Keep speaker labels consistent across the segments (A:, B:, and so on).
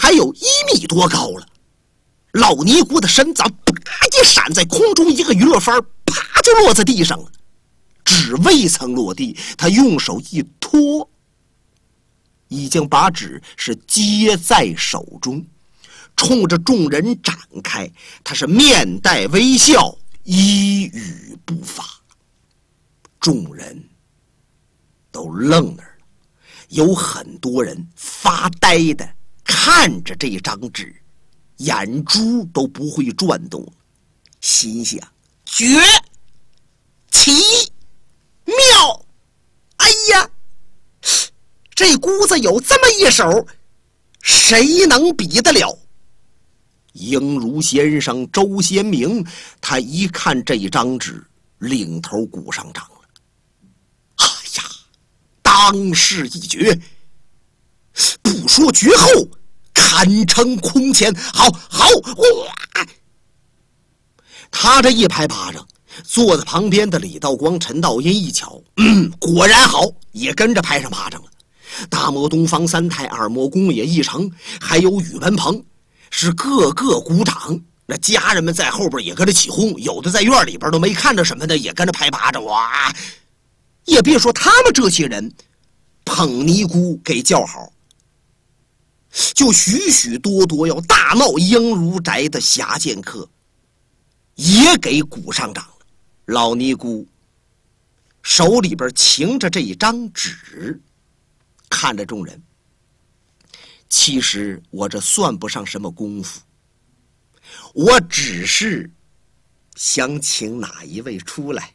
A: 还有1米多高了。老尼姑的身子啪一闪，在空中一个云落翻，啪就落在地上了。纸未曾落地，他用手一托，已经把纸是接在手中，冲着众人展开。他是面带微笑，一语不发。众人都愣那儿了，有很多人发呆的看着这张纸，眼珠都不会转动，心想：绝，奇，妙！哎呀，这姑子有这么一手，谁能比得了？应如先生周先明，他一看这张纸，领头鼓上掌了。哎呀，当世一绝，不说绝后，堪称空前。好，哇！他这一拍巴掌，坐在旁边的李道光、陈道阴一瞧，果然好，也跟着拍上巴掌了。大魔东方三太、二魔宫野一成，还有宇文鹏，是个个鼓掌。那家人们在后边也跟着起哄，有的在院里边都没看着什么的，也跟着拍巴掌。哇！也别说他们这些人捧尼姑给叫好，就许许多多要大闹应如宅的侠剑客也给鼓上掌了。老尼姑手里边擎着这一张纸，看着众人。其实我这算不上什么功夫，我只是想请哪一位出来，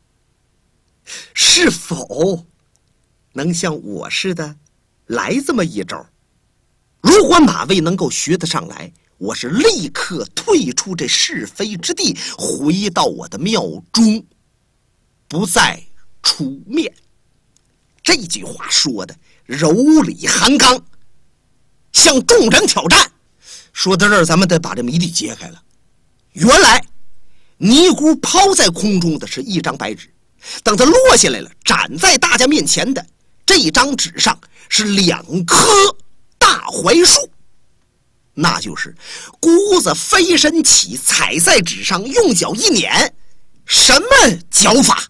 A: 是否能像我似的来这么一招？如果哪位能够学得上来，我是立刻退出这是非之地，回到我的庙中，不再出面。这句话说的柔里含刚，向众人挑战。说到这儿，咱们得把这谜底揭开了。原来尼姑抛在空中的是一张白纸，等它落下来了，展在大家面前的这张纸上是2棵大槐树。那就是姑子飞身起，踩在纸上，用脚一捻。什么脚法？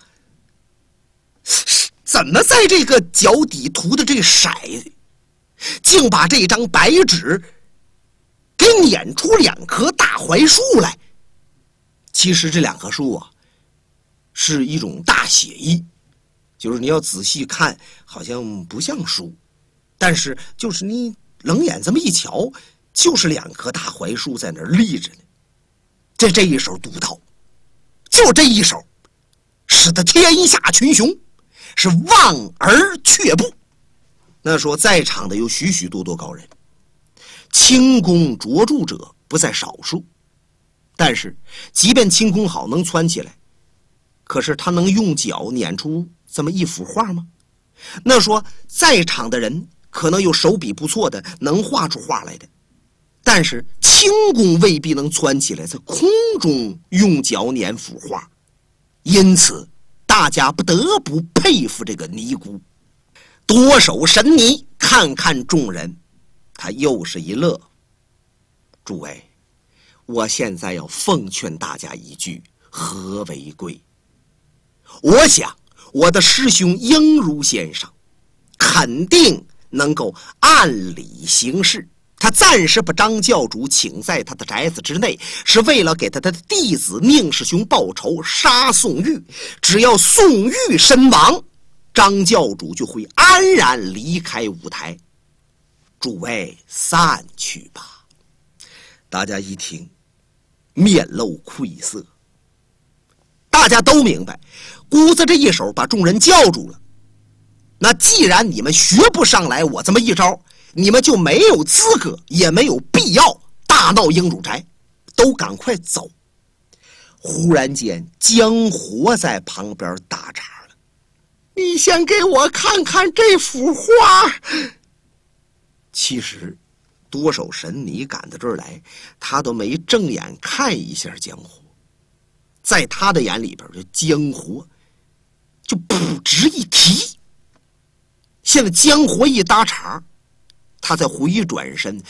A: 怎么在这个脚底涂的这色，竟把这张白纸给捻出2棵大槐树来？其实这2棵树啊，是一种大写意，就是你要仔细看，好像不像树，但是就是你冷眼这么一瞧，就是2棵大槐树在那儿立着呢。这一手独到，就这一手，使得天下群雄是望而却步。那说在场的有许许多多高人，轻功卓著者不在少数，但是即便轻功好，能窜起来，可是他能用脚捻出这么一幅画吗？那说在场的人可能有手笔不错的，能画出画来的，但是轻功未必能窜起来，在空中用脚捻幅画。因此大家不得不佩服这个尼姑。多手神尼看看众人，他又是一乐。诸位，我现在要奉劝大家一句，和为贵。我想我的师兄应如先生肯定能够按理行事，他暂时把张教主请在他的宅子之内，是为了给他的弟子宁师兄报仇，杀宋玉。只要宋玉身亡，张教主就会安然离开舞台。诸位散去吧。大家一听，面露愧色。大家都明白，姑子这一手把众人叫住了。那既然你们学不上来我这么一招，你们就没有资格，也没有必要大闹应汝宅，都赶快走。忽然间，江活在旁边打岔了：“你先给我看看这幅画。”其实多手神尼赶到这儿来，他都没正眼看一下江活，在他的眼里边，这江活就不值一提。现在江活一搭茬，他再回转身